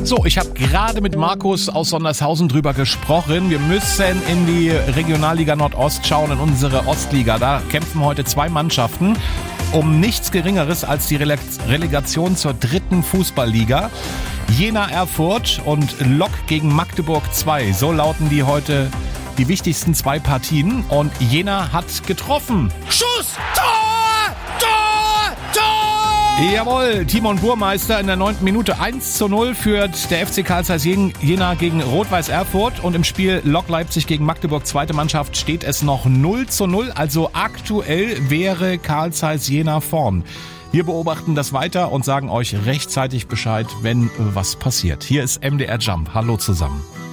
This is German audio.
So, ich habe gerade mit Markus aus Sondershausen drüber gesprochen. Wir müssen in die Regionalliga Nordost schauen, in unsere Ostliga. Da kämpfen heute 2 Mannschaften um nichts Geringeres als die Relegation zur 3. Fußballliga. Jena Erfurt und Lok gegen Magdeburg 2. So lauten die heute die wichtigsten 2 Partien. Und Jena hat getroffen. Schuss! Tor! Tor! Tor! Jawohl, Timon Burmeister in der 9. Minute 1:0 führt der FC Carl Zeiss Jena gegen Rot-Weiß Erfurt. Und im Spiel Lok Leipzig gegen Magdeburg, 2. Mannschaft, steht es noch 0:0. Also aktuell wäre Carl Zeiss Jena vorn. Wir beobachten das weiter und sagen euch rechtzeitig Bescheid, wenn was passiert. Hier ist MDR Jump. Hallo zusammen.